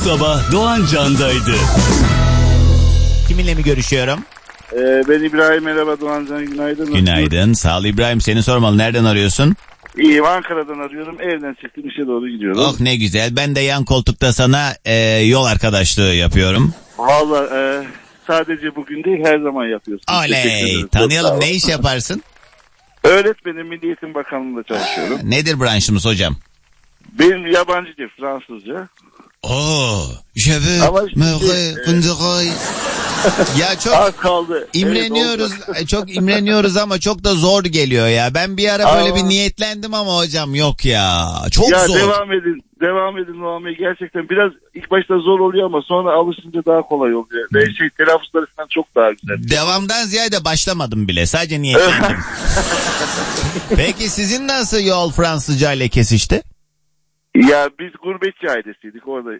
sabah Doğan Can'daydı. Kiminle mi görüşüyorum? Ben İbrahim, merhaba Doğan Can, günaydın. Günaydın, sağ ol İbrahim. Seni sormalı, nereden arıyorsun? İyiyim, Ankara'dan arıyorum, evden çıktım, işe doğru gidiyorum. Oh ne güzel, ben de yan koltukta sana yol arkadaşlığı yapıyorum. Valla sadece bugün değil, her zaman yapıyorsun. Oley, tanıyalım, ne iş yaparsın? Öğretmenim, Milli Eğitim Bakanlığı'nda çalışıyorum. Nedir branşımız hocam? Benim yabancı dil, Fransızca. Oo, je veux me revendiquer. Ya çok az kaldı. imreniyoruz, Evet, çok imreniyoruz ama çok da zor geliyor ya. Ben bir ara böyle bir niyetlendim ama hocam yok ya. Çok ya zor. Devam edin Muhammed, gerçekten biraz ilk başta zor oluyor ama sonra alışınca daha kolay oluyor. Ve telaffuzları falan çok daha güzel. Devamdan ziyade başlamadım bile, sadece niyetlendim. Peki sizin nasıl yol Fransızca ile kesişti? Ya biz gurbetçi ailesiydik orada.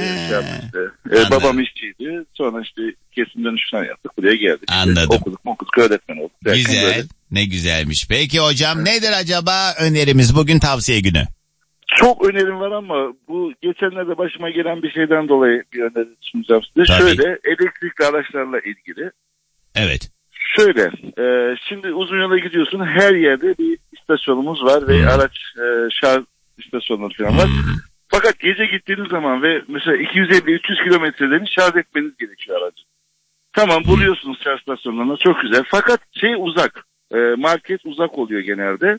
Babam işçiydi. Sonra işte kesim dönüşünden yaptık. Buraya geldik. Anladım. İşte okuduk, öğretmen olduk. Güzel. Böyle. Ne güzelmiş. Peki hocam nedir acaba önerimiz? Bugün tavsiye günü. Çok önerim var ama bu geçenlerde başıma gelen bir şeyden dolayı bir öneri sunacağım size. Tabii. Şöyle, elektrikli araçlarla ilgili. Evet. Şöyle, şimdi uzun yola gidiyorsun. Her yerde bir istasyonumuz var ve araç şarj istasyonları falan var. Fakat gece gittiğiniz zaman ve mesela 250-300 kilometrelerini şarj etmeniz gerekiyor aracı. Tamam, buluyorsunuz şarj istasyonlarına, çok güzel. Fakat uzak. Market uzak oluyor genelde.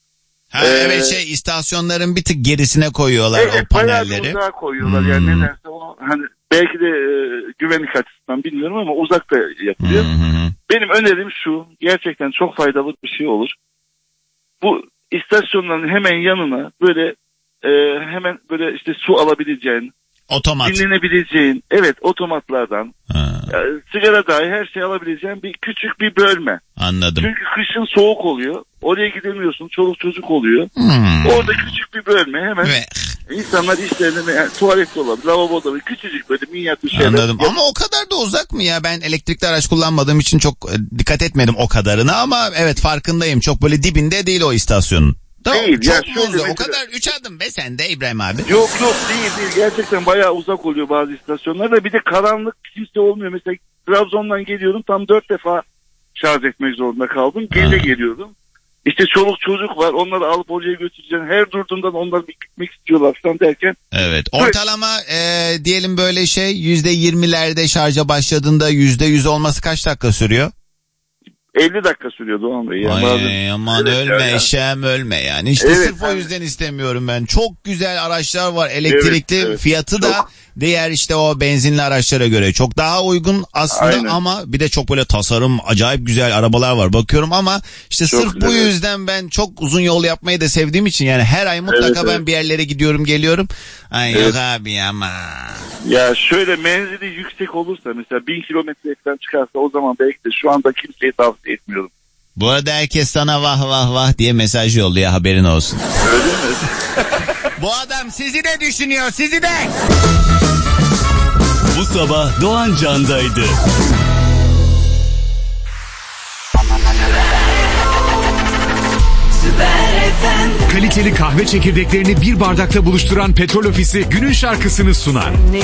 Evet, istasyonların bir tık gerisine koyuyorlar o panelleri. Evet, uzağa koyuyorlar. Yani nedense onu hani belki de güvenlik açısından bilmiyorum ama uzakta yapılıyor. Benim önerim şu, gerçekten çok faydalı bir şey olur. Bu istasyonların hemen yanına böyle hemen böyle işte su alabileceğin, otomat, dinlenebileceğin, evet, otomatlardan sigara dahi her şey alabileceğin bir küçük bir bölme. Anladım. Çünkü kışın soğuk oluyor. Oraya gidemiyorsun. Çoluk çocuk oluyor. Orada küçük bir bölme hemen. İnsanlar işlerine, yani tuvalette olabilir, lavaboda olabilir. Küçücük böyle minyatür şeyler. Anladım. Ama o kadar da uzak mı ya? Ben elektrikli araç kullanmadığım için çok dikkat etmedim o kadarına ama evet farkındayım. Çok böyle dibinde değil o istasyonun. Değil. Çok mu uzak? O kadar 3 adım be sen de İbrahim abi. Yok değil. Gerçekten bayağı uzak oluyor bazı istasyonlarda. Bir de karanlık, kimse olmuyor. Mesela Trabzon'dan geliyorum, tam 4 defa şarj etmek zorunda kaldım. Gece geliyordum. İşte çoluk çocuk var, onları alıp oraya götüreceğim. Her durduğundan onlar bir gitmek istiyorlar falan derken. Evet, ortalama diyelim böyle %20'lerde şarja başladığında %100 olması kaç dakika sürüyor? 50 dakika sürüyor Doğan Bey. Ay aman evet, ölme eşeğim ölme yani. İşte sırf o yüzden istemiyorum ben. Çok güzel araçlar var elektrikli, fiyatı da diğer işte o benzinli araçlara göre çok daha uygun aslında ama bir de çok böyle tasarım acayip güzel arabalar var bakıyorum ama işte çok sırf bu yüzden ben çok uzun yol yapmayı da sevdiğim için yani her ay mutlaka ben bir yerlere gidiyorum geliyorum. Ay yok abi ama. Ya şöyle, menzili yüksek olursa mesela 1000 kilometreden çıkarsa o zaman belki de şu anda kimseye tavsiye etmiyorum. Bu arada herkes sana vah vah vah diye mesaj yolluyor, haberin olsun. Öyle mi? Bu adam sizi de düşünüyor, sizi de. Bu sabah Doğan Can'daydı. Kaliteli kahve çekirdeklerini bir bardakta buluşturan Petrol Ofisi günün şarkısını sunar.